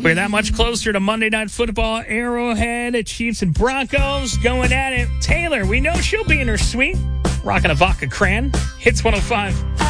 We're that much closer to Monday Night Football. Arrowhead, Chiefs and Broncos going at it. Taylor, we know she'll be in her suite, rocking a vodka cran. Hits 105.